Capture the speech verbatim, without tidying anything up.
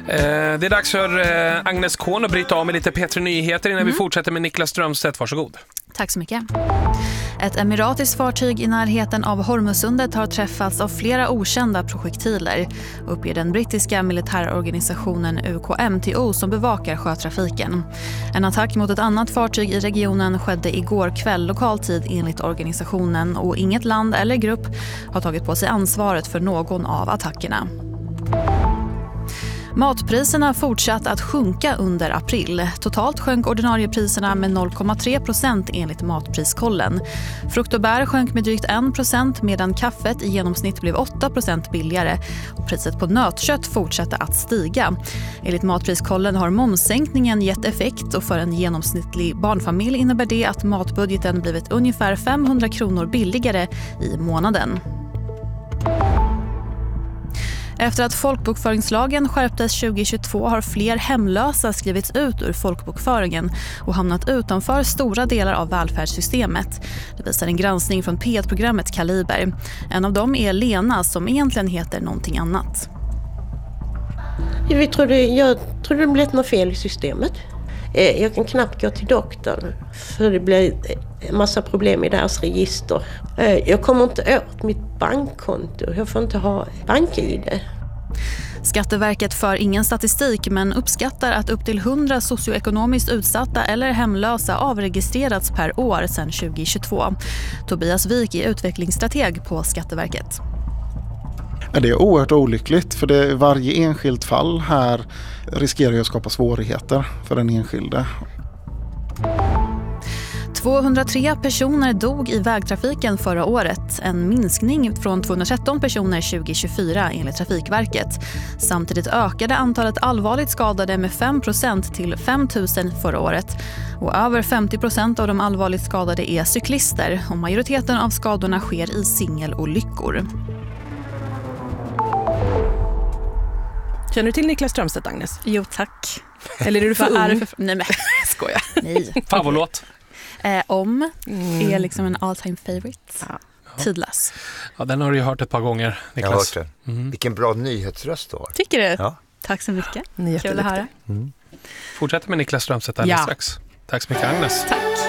Eh, det är dags för eh, Agnes Kohn att bryta av med lite P tre Nyheter innan mm. vi fortsätter med Niklas Strömstedt. Varsågod. Tack så mycket. Ett emiratiskt fartyg i närheten av Hormuzsundet har träffats av flera okända projektiler, uppger den brittiska militärorganisationen U K M T O som bevakar sjötrafiken. En attack mot ett annat fartyg i regionen skedde igår kväll lokaltid enligt organisationen och inget land eller grupp har tagit på sig ansvaret för någon av attackerna. Matpriserna fortsatt att sjunka under april. Totalt sjönk ordinariepriserna med noll komma tre procent enligt Matpriskollen. Frukt och bär sjönk med drygt en procent medan kaffet i genomsnitt blev åtta procent billigare. Och priset på nötkött fortsatte att stiga. Enligt Matpriskollen har momssänkningen gett effekt och för en genomsnittlig barnfamilj innebär det att matbudgeten blivit ungefär femhundra kronor billigare i månaden. Efter att folkbokföringslagen skärptes tjugohundratjugotvå har fler hemlösa skrivits ut ur folkbokföringen och hamnat utanför stora delar av välfärdssystemet. Det visar en granskning från P ett-programmet Kaliber. En av dem är Lena som egentligen heter någonting annat. Jag trodde, jag trodde det blev något fel i systemet. Jag kan knappt gå till doktorn för det blir en massa problem i deras register. Jag kommer inte åt mitt bankkonto. Jag får inte ha bank-I D. Skatteverket för ingen statistik men uppskattar att upp till hundra socioekonomiskt utsatta eller hemlösa avregistrerats per år sedan tjugohundratjugotvå. Tobias Wik är utvecklingsstrateg på Skatteverket. Det är oerhört olyckligt för det, varje enskilt fall här riskerar att skapa svårigheter för den enskilde. tvåhundratre personer dog i vägtrafiken förra året, en minskning från tvåhundratretton personer tjugohundratjugofyra enligt Trafikverket. Samtidigt ökade antalet allvarligt skadade med fem procent till fem tusen förra året. Och över femtio procent av de allvarligt skadade är cyklister och majoriteten av skadorna sker i singelolyckor. Känner du till Niklas Strömstedt, Agnes? Jo, tack. Eller är du för ung? För... Nej, men skojar. Nej. Favorit? Eh, om mm. är liksom en all time favorite. Ja. Tidlös. Ja, den har du ju hört ett par gånger, Niklas. Jag har hört det. Mm. Vilken bra nyhetsröst du har. Tycker du? Ja. Tack så mycket. Kul att höra. Mm. Fortsätter med Niklas Strömstedt alldeles ja. strax. Tack så mycket, Agnes. Tack.